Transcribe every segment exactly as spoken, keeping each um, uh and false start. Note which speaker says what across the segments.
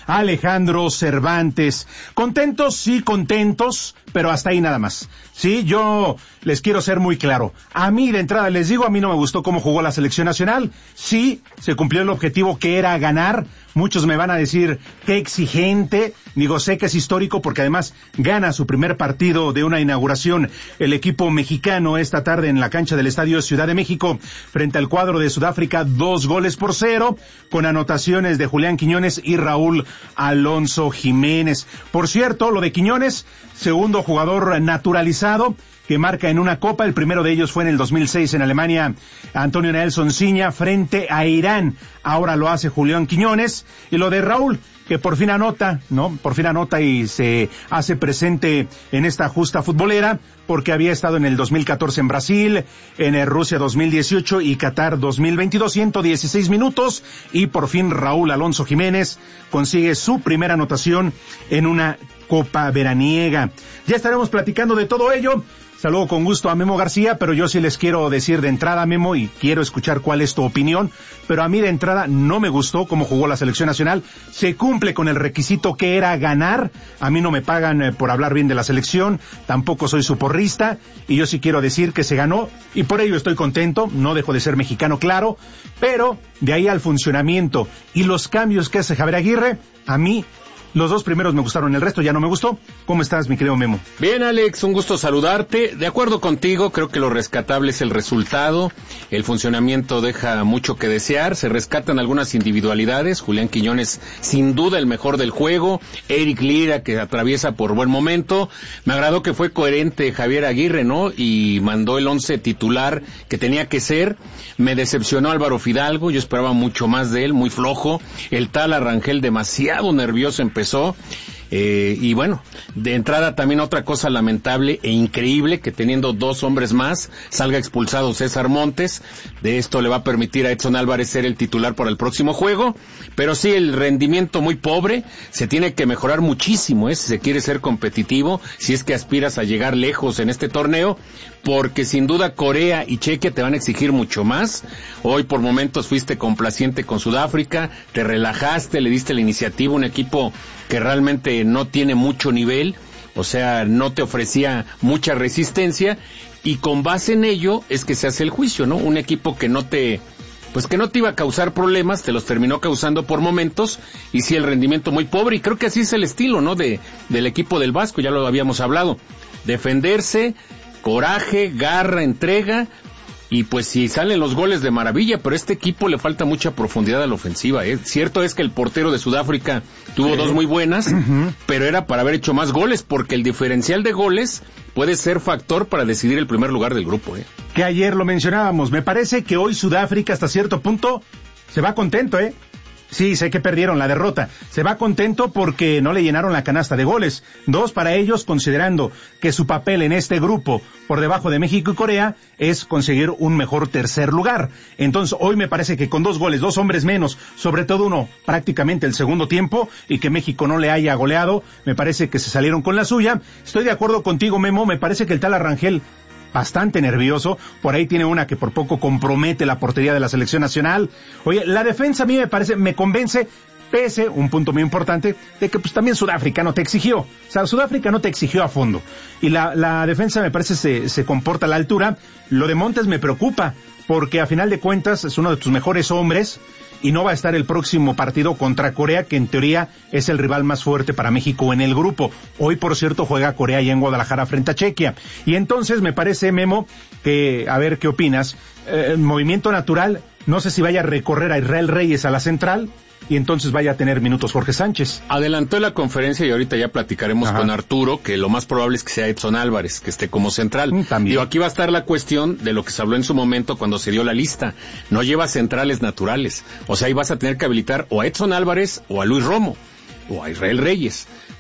Speaker 1: Alejandro Cervantes. Contentos, sí, contentos, pero hasta ahí nada más. Sí, yo les quiero ser muy claro. A mí, de entrada, les digo, a mí no me gustó cómo jugó la selección nacional. Sí, se cumplió el objetivo que era ganar. Muchos me van a decir, qué exigente. Digo, sé que es histórico porque además gana su primer partido de una inauguración el equipo mexicano esta tarde en la cancha del Estadio Ciudad de México frente al cuadro de Sudáfrica, dos goles por cero, con anotaciones de Julián Quiñones y Raúl Alonso Jiménez. Por cierto, lo de Quiñones, segundo jugador naturalizado que marca en una copa. El primero de ellos fue en el dos mil seis en Alemania, Antonio Nelson Ciña frente a Irán. Ahora lo hace Julián Quiñones. Y lo de Raúl, que por fin anota, ¿no? Por fin anota y se hace presente en esta justa futbolera, porque había estado en el dos mil catorce en Brasil, en el Rusia dos mil dieciocho y Qatar dos mil veintidós, ciento dieciséis minutos, y por fin Raúl Alonso Jiménez consigue su primera anotación en una copa veraniega. Ya estaremos platicando de todo ello. Saludo con gusto a Memo García, pero yo sí les quiero decir de entrada, Memo, y quiero escuchar cuál es tu opinión, pero a mí de entrada no me gustó cómo jugó la selección nacional. Se cumple con el requisito que era ganar. A mí no me pagan eh, por hablar bien de la selección, tampoco soy su porrista, y yo sí quiero decir que se ganó, y por ello estoy contento. No dejo de ser mexicano, claro, pero de ahí al funcionamiento y los cambios que hace Javier Aguirre, a mí los dos primeros me gustaron, el resto ya no me gustó. ¿Cómo estás, mi querido Memo?
Speaker 2: Bien, Alex, un gusto saludarte. De acuerdo contigo, creo que lo rescatable es el resultado. El funcionamiento deja mucho que desear. Se rescatan algunas individualidades. Julián Quiñones, sin duda, el mejor del juego. Eric Lira, que atraviesa por buen momento. Me agradó que fue coherente Javier Aguirre, ¿no? Y mandó el once titular que tenía que ser. Me decepcionó Álvaro Fidalgo. Yo esperaba mucho más de él, muy flojo. El Tala Rangel, demasiado nervioso en empezó, eh, y bueno, de entrada también otra cosa lamentable e increíble, que teniendo dos hombres más, salga expulsado César Montes. De esto le va a permitir a Edson Álvarez ser el titular para el próximo juego, pero sí, el rendimiento muy pobre. Se tiene que mejorar muchísimo, ¿eh? Si se quiere ser competitivo, si es que aspiras a llegar lejos en este torneo, porque sin duda Corea y Chequia te van a exigir mucho más. Hoy por momentos fuiste complaciente con Sudáfrica, te relajaste, le diste la iniciativa a un equipo que realmente no tiene mucho nivel, o sea, no te ofrecía mucha resistencia, y con base en ello es que se hace el juicio, ¿no? Un equipo que no te, pues que no te iba a causar problemas, te los terminó causando por momentos, y sí, el rendimiento muy pobre, y creo que así es el estilo, ¿no? De, del equipo del Vasco, ya lo habíamos hablado, defenderse, coraje, garra, entrega, y pues si salen los goles de maravilla, pero a este equipo le falta mucha profundidad a la ofensiva, ¿eh? Cierto es que el portero de Sudáfrica tuvo sí. dos muy buenas, uh-huh. pero era para haber hecho más goles, porque el diferencial de goles puede ser factor para decidir el primer lugar del grupo, ¿eh?
Speaker 1: Que ayer lo mencionábamos, me parece que hoy Sudáfrica hasta cierto punto se va contento, ¿eh? Sí, sé que perdieron la derrota. Se va contento porque no le llenaron la canasta de goles. Dos para ellos, considerando que su papel en este grupo, por debajo de México y Corea, es conseguir un mejor tercer lugar. Entonces, hoy me parece que con dos goles, dos hombres menos, sobre todo uno prácticamente el segundo tiempo, y que México no le haya goleado, me parece que se salieron con la suya. Estoy de acuerdo contigo, Memo, me parece que el Tala Rangel bastante nervioso, por ahí tiene una que por poco compromete la portería de la selección nacional. Oye, la defensa a mí me parece, me convence, pese, un punto muy importante, de que pues también Sudáfrica no te exigió, o sea, Sudáfrica no te exigió a fondo, y la, la defensa me parece se, se comporta a la altura. Lo de Montes me preocupa, porque a final de cuentas es uno de tus mejores hombres, y no va a estar el próximo partido contra Corea, que en teoría es el rival más fuerte para México en el grupo. Hoy, por cierto, juega Corea ya en Guadalajara frente a Chequia. Y entonces me parece, Memo, que, a ver qué opinas, eh, movimiento natural, no sé si vaya a recorrer a Israel Reyes a la central, y entonces vaya a tener minutos Jorge Sánchez.
Speaker 2: Adelantó la conferencia y ahorita ya platicaremos Ajá. con Arturo, que lo más probable es que sea Edson Álvarez, que esté como central. Mm, también. Digo, aquí va a estar la cuestión de lo que se habló en su momento cuando se dio la lista. No lleva centrales naturales. O sea, ahí vas a tener que habilitar o a Edson Álvarez o a Luis Romo o a Israel Reyes.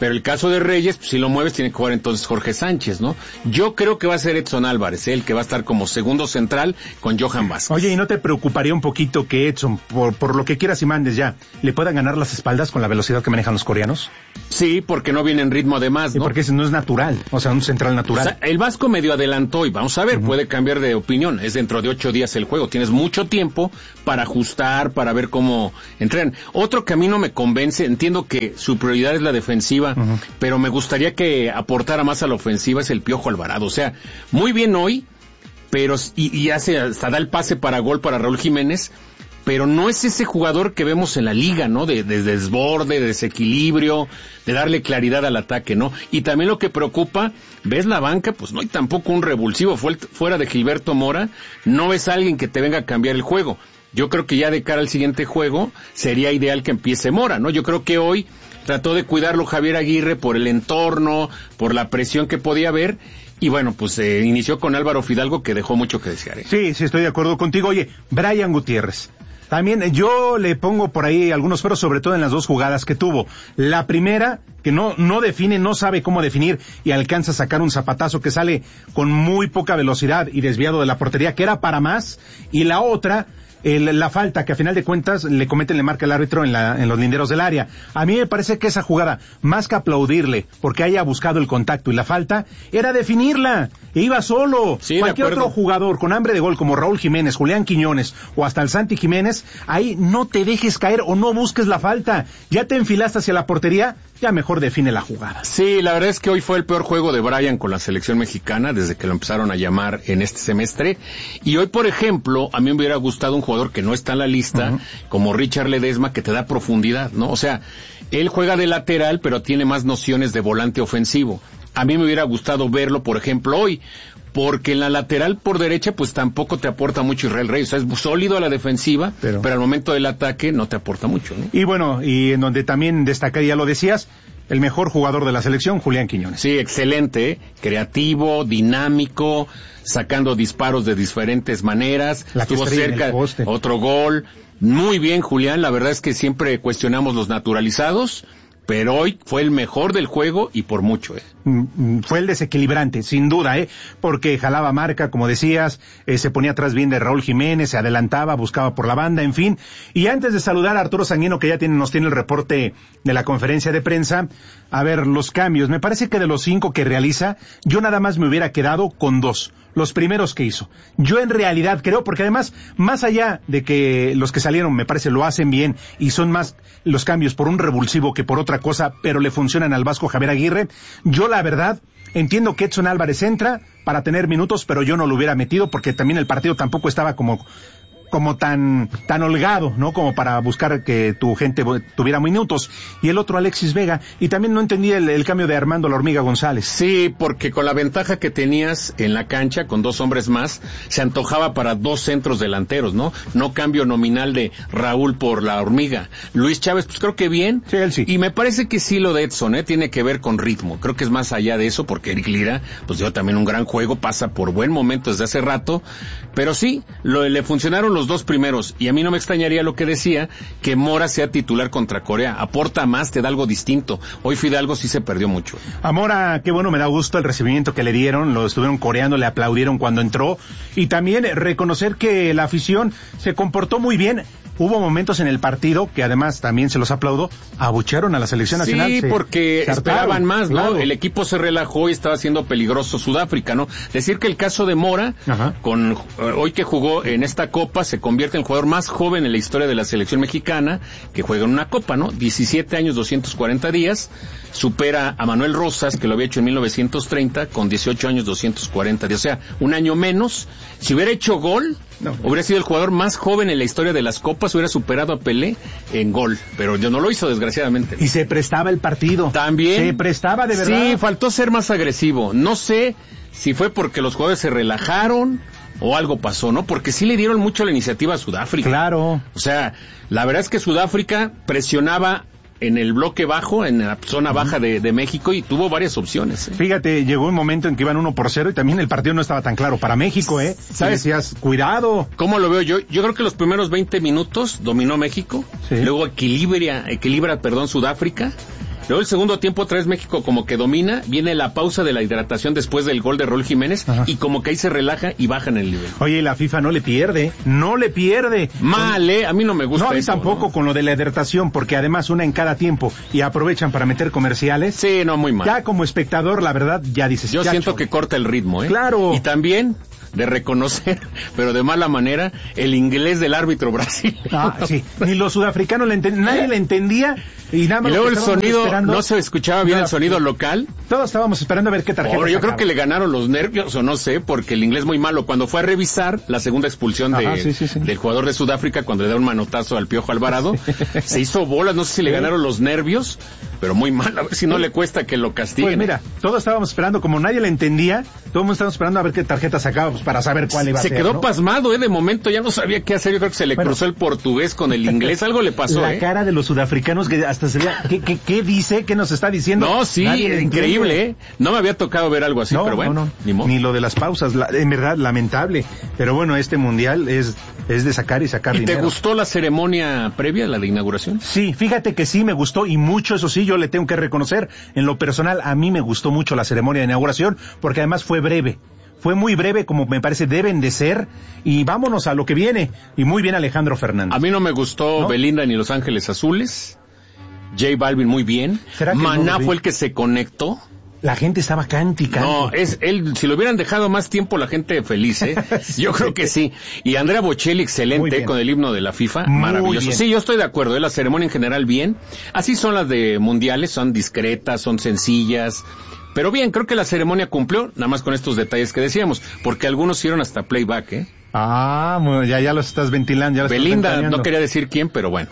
Speaker 2: Pero el caso de Reyes, pues, si lo mueves, tiene que jugar entonces Jorge Sánchez, ¿no? Yo creo que va a ser Edson Álvarez, ¿eh? El que va a estar como segundo central con Johan Vázquez.
Speaker 1: Oye, ¿y no te preocuparía un poquito que Edson, por, por lo que quieras y mandes ya, le puedan ganar las espaldas con la velocidad que manejan los coreanos?
Speaker 2: Sí, porque no viene en ritmo además, ¿no?
Speaker 1: Sí, porque ese no es natural, o sea, un central natural.
Speaker 2: O sea, el Vasco medio adelantó y vamos a ver, uh-huh. puede cambiar de opinión. Es dentro de ocho días el juego. Tienes mucho tiempo para ajustar, para ver cómo entrenan. Otro que a mí no me convence, entiendo que su prioridad es la defensiva, uh-huh. pero me gustaría que aportara más a la ofensiva, es el Piojo Alvarado. O sea, muy bien hoy, pero y, y hace hasta da el pase para gol para Raúl Jiménez, pero no es ese jugador que vemos en la liga, ¿no? De, de desborde, de desequilibrio, de darle claridad al ataque, ¿no? Y también lo que preocupa, ves la banca, pues no hay tampoco un revulsivo fuera de Gilberto Mora, no ves a alguien que te venga a cambiar el juego. Yo creo que ya de cara al siguiente juego sería ideal que empiece Mora, ¿no? Yo creo que hoy trató de cuidarlo Javier Aguirre por el entorno, por la presión que podía haber, y bueno, pues eh, inició con Álvaro Fidalgo, que dejó mucho que desear, ¿eh?
Speaker 1: Sí, sí, estoy de acuerdo contigo. Oye, Brian Gutiérrez, también yo le pongo por ahí algunos peros, sobre todo en las dos jugadas que tuvo. La primera, que no, no define, no sabe cómo definir y alcanza a sacar un zapatazo que sale con muy poca velocidad y desviado de la portería, que era para más, y la otra, El, la falta que a final de cuentas le cometen, le marca el árbitro en, la, en los linderos del área. A mí me parece que esa jugada, más que aplaudirle porque haya buscado el contacto y la falta, era definirla, e iba solo.
Speaker 2: Sí,
Speaker 1: cualquier otro jugador con hambre de gol como Raúl Jiménez, Julián Quiñones o hasta el Santi Jiménez, ahí no te dejes caer o no busques la falta, ya te enfilaste hacia la portería, ya mejor define la jugada.
Speaker 2: Sí, la verdad es que hoy fue el peor juego de Brian con la selección mexicana desde que lo empezaron a llamar en este semestre, y hoy, por ejemplo, a mí me hubiera gustado un jugador que no está en la lista, uh-huh. como Richard Ledesma, que te da profundidad, ¿no? O sea, él juega de lateral, pero tiene más nociones de volante ofensivo. A mí me hubiera gustado verlo, por ejemplo, hoy, porque en la lateral por derecha, pues tampoco te aporta mucho Israel Reyes. O sea, es sólido a la defensiva, pero, pero al momento del ataque no te aporta mucho, ¿no?
Speaker 1: Y bueno, y en donde también destaca, ya lo decías, el mejor jugador de la selección, Julián Quiñones.
Speaker 2: Sí, excelente, ¿eh? Creativo, dinámico, sacando disparos de diferentes maneras.
Speaker 1: La
Speaker 2: estuvo cerca, otro gol. Muy bien, Julián, la verdad es que siempre cuestionamos los naturalizados, pero hoy fue el mejor del juego y por mucho, ¿eh?
Speaker 1: Fue el desequilibrante, sin duda, ¿eh? Porque jalaba marca, como decías, eh, se ponía atrás bien de Raúl Jiménez, se adelantaba, buscaba por la banda, en fin. Y antes de saludar a Arturo Sanguino, que ya tiene, nos tiene el reporte de la conferencia de prensa, a ver, los cambios. Me parece que de los cinco que realiza, yo nada más me hubiera quedado con dos. Los primeros que hizo. Yo en realidad creo, porque además, más allá de que los que salieron, me parece, lo hacen bien, y son más los cambios por un revulsivo que por otra cosa, pero le funcionan al Vasco Javier Aguirre, yo la verdad, entiendo que Edson Álvarez entra para tener minutos, pero yo no lo hubiera metido, porque también el partido tampoco estaba como... como tan tan holgado, ¿no? Como para buscar que tu gente tuviera minutos. Y el otro, Alexis Vega. Y también no entendí el, el cambio de Armando La Hormiga González.
Speaker 2: Sí, porque con la ventaja que tenías en la cancha, con dos hombres más, se antojaba para dos centros delanteros, ¿no? No cambio nominal de Raúl por La Hormiga. Luis Chávez, pues creo que bien.
Speaker 1: Sí, él sí.
Speaker 2: Y me parece que sí lo de Edson, ¿eh? Tiene que ver con ritmo. Creo que es más allá de eso, porque Eric Lira, pues dio también un gran juego, pasa por buen momento desde hace rato. Pero sí, lo, le funcionaron los los dos primeros, y a mí no me extrañaría lo que decía, que Mora sea titular contra Corea, aporta más, te da algo distinto. Hoy Fidalgo sí se perdió mucho.
Speaker 1: A Mora, qué bueno, me da gusto el recibimiento que le dieron, lo estuvieron coreando, le aplaudieron cuando entró, y también reconocer que la afición se comportó muy bien. Hubo momentos en el partido que además también se los aplaudo, abuchearon a la selección nacional.
Speaker 2: Sí,
Speaker 1: se,
Speaker 2: porque
Speaker 1: se
Speaker 2: esperaban más, ¿no?
Speaker 1: Claro.
Speaker 2: El equipo se relajó y estaba haciendo peligroso Sudáfrica, ¿no? Decir que el caso de Mora, Ajá. con hoy que jugó en esta Copa, se convierte en el jugador más joven en la historia de la selección mexicana que juega en una Copa, ¿no? diecisiete años, doscientos cuarenta días, supera a Manuel Rosas, que lo había hecho en mil novecientos treinta, con dieciocho años, doscientos cuarenta días, o sea, un año menos. Si hubiera hecho gol, no. hubiera sido el jugador más joven en la historia de las Copas, hubiera superado a Pelé en gol, pero yo no lo hizo, desgraciadamente.
Speaker 1: Y se prestaba el partido.
Speaker 2: También.
Speaker 1: Se prestaba de verdad.
Speaker 2: Sí, faltó ser más agresivo. No sé si fue porque los jugadores se relajaron o algo pasó, ¿no? Porque sí le dieron mucho la iniciativa a Sudáfrica.
Speaker 1: Claro.
Speaker 2: O sea, la verdad es que Sudáfrica presionaba en el bloque bajo, en la zona baja de, de México, y tuvo varias opciones, ¿eh?
Speaker 1: Fíjate, llegó un momento en que iban uno por cero y también el partido no estaba tan claro para México, ¿eh? ¿Sabes? Decías, cuidado.
Speaker 2: ¿Cómo lo veo yo? Yo creo que los primeros veinte minutos dominó México, sí. Luego equilibra, equilibra, perdón, Sudáfrica. Luego el segundo tiempo otra vez México como que domina, viene la pausa de la hidratación después del gol de Raúl Jiménez, ajá, y como que ahí se relaja y bajan el nivel.
Speaker 1: Oye, la FIFA no le pierde, no le pierde.
Speaker 2: Mal, ¿eh? A mí no me gusta
Speaker 1: no, a mí
Speaker 2: eso,
Speaker 1: tampoco, ¿no? Con lo de la hidratación, porque además una en cada tiempo y aprovechan para meter comerciales.
Speaker 2: Sí, no, muy mal.
Speaker 1: Ya como espectador, la verdad, ya dices.
Speaker 2: Yo
Speaker 1: ya
Speaker 2: siento
Speaker 1: chon.
Speaker 2: que corta el ritmo, ¿eh?
Speaker 1: Claro.
Speaker 2: Y también de reconocer, pero de mala manera, el inglés del árbitro brasileño.
Speaker 1: Ah, sí. Ni los sudafricanos le entendían, nadie le entendía y nada más.
Speaker 2: Y luego el sonido,
Speaker 1: esperando,
Speaker 2: no se escuchaba bien
Speaker 1: no,
Speaker 2: el sonido local.
Speaker 1: Todos estábamos esperando a ver qué tarjeta.
Speaker 2: Ahora, yo
Speaker 1: sacaba.
Speaker 2: creo que le ganaron los nervios, o no sé, porque el inglés muy malo. Cuando fue a revisar la segunda expulsión de,
Speaker 1: Ajá, sí, sí, sí.
Speaker 2: del jugador de Sudáfrica, cuando le da un manotazo al Piojo Alvarado, sí. se hizo bolas, no sé si le ganaron los nervios, pero muy mal, a ver si no le cuesta que lo castiguen.
Speaker 1: Pues mira, todos estábamos esperando, como nadie le entendía, todos el mundo estábamos esperando a ver qué tarjeta sacaba, pues, para saber cuál iba a
Speaker 2: se
Speaker 1: ser.
Speaker 2: Se quedó
Speaker 1: ¿no?
Speaker 2: pasmado, ¿eh? De momento ya no sabía qué hacer, yo creo que se le bueno, cruzó el portugués con el inglés, algo le pasó,
Speaker 1: La
Speaker 2: ¿eh?
Speaker 1: cara de los sudafricanos que hasta se veía, ¿qué, qué, qué dice? ¿Qué nos está diciendo?
Speaker 2: No, sí, increíble, ¿eh? No me había tocado ver algo así,
Speaker 1: no,
Speaker 2: pero bueno,
Speaker 1: no, no.
Speaker 2: Ni, modo.
Speaker 1: Ni lo de las pausas, la, en verdad, lamentable. Pero bueno, este mundial es, es de sacar y sacar
Speaker 2: ¿Y
Speaker 1: dinero.
Speaker 2: te gustó la ceremonia previa, la de inauguración?
Speaker 1: Sí, fíjate que sí me gustó y mucho, eso sí, yo le tengo que reconocer. En lo personal, a mí me gustó mucho la ceremonia de inauguración, porque además fue breve. Fue muy breve, como me parece deben de ser, y vámonos a lo que viene. Y muy bien Alejandro Fernández.
Speaker 2: A mí no me gustó, ¿no? Belinda ni Los Ángeles Azules. J Balvin muy bien. Maná no fue el que se conectó.
Speaker 1: La gente estaba cante y cante.
Speaker 2: No, es él, si lo hubieran dejado más tiempo, la gente feliz, ¿eh? sí, yo creo que sí. Y Andrea Bocelli, excelente, con el himno de la FIFA, muy maravilloso. Bien. Sí, yo estoy de acuerdo, ¿eh? La ceremonia en general bien. Así son las de mundiales, son discretas, son sencillas. Pero bien, creo que la ceremonia cumplió, nada más con estos detalles que decíamos, porque algunos hicieron hasta playback, ¿eh?
Speaker 1: Ah, bueno, ya, ya los estás ventilando. Ya los
Speaker 2: Belinda,
Speaker 1: estás
Speaker 2: no quería decir quién, pero bueno.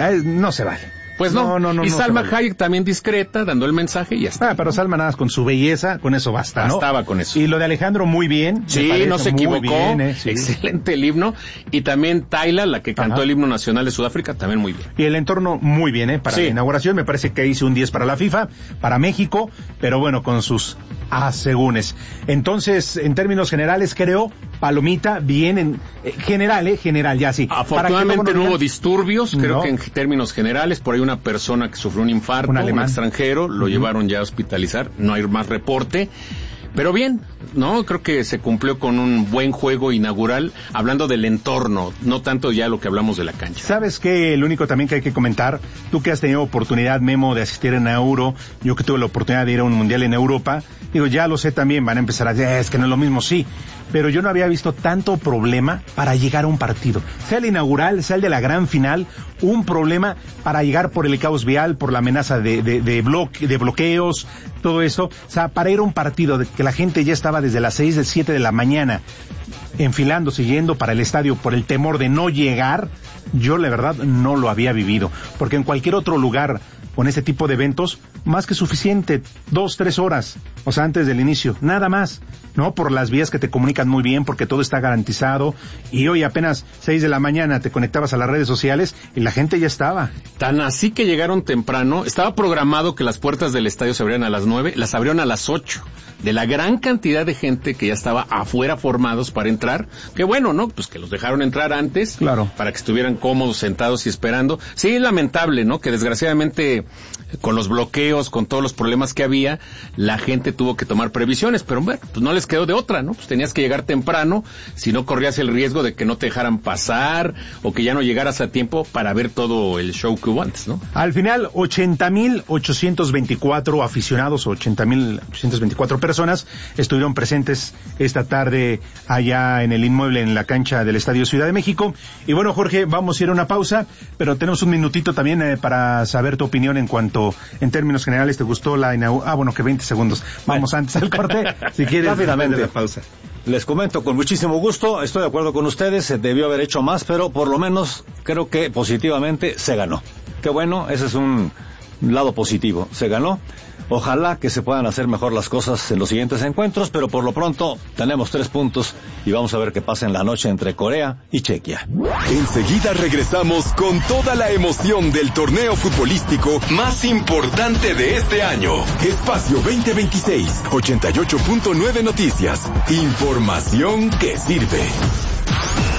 Speaker 1: No se vale.
Speaker 2: Pues no,
Speaker 1: no, no, no
Speaker 2: y
Speaker 1: no
Speaker 2: Salma
Speaker 1: vale.
Speaker 2: Hayek también discreta, dando el mensaje y ya está.
Speaker 1: Ah, pero Salma nada más con su belleza, con eso basta, ¿no?
Speaker 2: Bastaba con eso.
Speaker 1: Y lo de Alejandro muy bien.
Speaker 2: Sí, no se equivocó, bien, ¿eh? Sí. Excelente el himno. Y también Tayla, la que cantó Ajá. el himno nacional de Sudáfrica, también muy bien.
Speaker 1: Y el entorno muy bien, ¿eh? Para sí. la inauguración, me parece que hice un diez para la FIFA, para México, pero bueno, con sus asegúnes. Entonces, en términos generales, creo, palomita, bien en eh, general, ¿eh? General, ya sí.
Speaker 2: Afortunadamente no, no hubo disturbios, creo no. que en términos generales, por ahí una persona que sufrió un infarto, un, un extranjero, lo uh-huh. llevaron ya a hospitalizar, no hay más reporte. Pero bien, ¿no? Creo que se cumplió con un buen juego inaugural, hablando del entorno, no tanto ya lo que hablamos de la cancha.
Speaker 1: ¿Sabes qué? El único también que hay que comentar, tú que has tenido oportunidad, Memo, de asistir en Euro, yo que tuve la oportunidad de ir a un mundial en Europa, digo, ya lo sé también, van a empezar a decir, es que no es lo mismo, sí, pero yo no había visto tanto problema para llegar a un partido. Sea el inaugural, sea el de la gran final, un problema para llegar por el caos vial, por la amenaza de, de, de, bloque, de bloqueos, todo eso, o sea, para ir a un partido de que la gente ya estaba desde las seis, siete de la mañana enfilándose, yendo para el estadio por el temor de no llegar, yo la verdad no lo había vivido, porque en cualquier otro lugar con este tipo de eventos, más que suficiente, dos, tres horas, o sea, antes del inicio, nada más, ¿no? Por las vías que te comunican muy bien, porque todo está garantizado, y hoy apenas seis de la mañana te conectabas a las redes sociales y la gente ya estaba.
Speaker 2: Tan así que llegaron temprano, estaba programado que las puertas del estadio se abrieran a las nueve, las abrieron a las ocho, de la gran cantidad de gente que ya estaba afuera formados para entrar, que bueno, ¿no? Pues que los dejaron entrar antes,
Speaker 1: claro,
Speaker 2: para que estuvieran cómodos, sentados y esperando. Sí, es lamentable, ¿no? Que desgraciadamente con los bloqueos, con todos los problemas que había, la gente tuvo que tomar previsiones, pero bueno, pues no les quedó de otra, ¿no? Pues tenías que llegar temprano, si no corrías el riesgo de que no te dejaran pasar, o que ya no llegaras a tiempo para ver todo el show que hubo antes, ¿no?
Speaker 1: Al final, ochenta mil ochocientos veinticuatro aficionados, ochenta mil ochocientos veinticuatro personas estuvieron presentes esta tarde allá en el inmueble, en la cancha del Estadio Ciudad de México. Y bueno, Jorge, vamos a ir a una pausa, pero tenemos un minutito también eh, para saber tu opinión en cuanto, en términos generales, ¿te gustó la inauguración? Ah, bueno, que veinte segundos. Vamos antes al corte, si quieres.
Speaker 3: Rápidamente.
Speaker 1: De la pausa.
Speaker 3: Les comento con muchísimo gusto, estoy de acuerdo con ustedes, se debió haber hecho más, pero por lo menos creo que positivamente se ganó. Qué bueno, ese es un lado positivo, se ganó. Ojalá que se puedan hacer mejor las cosas en los siguientes encuentros, pero por lo pronto tenemos tres puntos y vamos a ver qué pasa en la noche entre Corea y Chequia.
Speaker 4: Enseguida regresamos con toda la emoción del torneo futbolístico más importante de este año. Espacio veinte veintiséis, ochenta y ocho punto nueve Noticias. Información que sirve.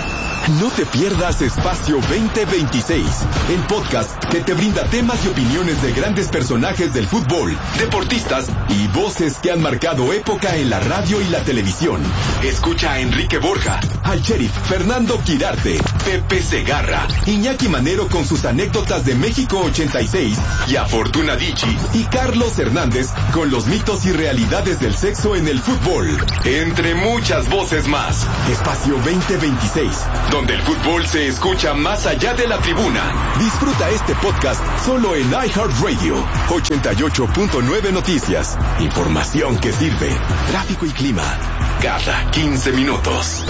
Speaker 4: No te pierdas Espacio veinte veintiséis, el podcast que te brinda temas y opiniones de grandes personajes del fútbol, deportistas y voces que han marcado época en la radio y la televisión. Escucha a Enrique Borja, al sheriff Fernando Quirarte, Pepe Segarra, Iñaki Manero con sus anécdotas de México ochenta y seis y a Fortuna Dicci y Carlos Hernández con los mitos y realidades del sexo en el fútbol. Entre muchas voces más. Espacio veinte veintiséis, donde el fútbol se escucha más allá de la tribuna. Disfruta este podcast solo en iHeartRadio. ochenta y ocho punto nueve Noticias. Información que sirve. Tráfico y clima cada quince minutos.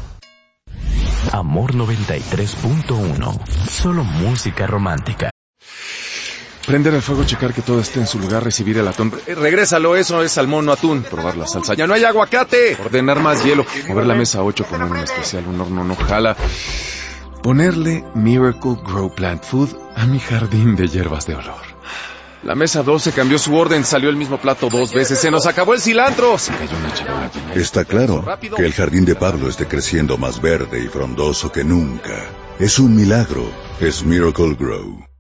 Speaker 5: Amor noventa y tres punto uno. Solo música romántica.
Speaker 6: Prender el fuego, checar que todo esté en su lugar, recibir el atún. Eh, regrésalo, eso es salmón, no atún. Probar la salsa. ¡Ya no hay aguacate! Ordenar más hielo. Mover la mesa ocho, poner un especial, un horno no jala. Ponerle Miracle Grow Plant Food a mi jardín de hierbas de olor. La mesa doce cambió su orden, salió el mismo plato dos veces. ¡Se nos acabó el cilantro! Se cayó una charola.
Speaker 7: Está claro que el jardín de Pablo esté creciendo más verde y frondoso que nunca. Es un milagro. Es Miracle Grow.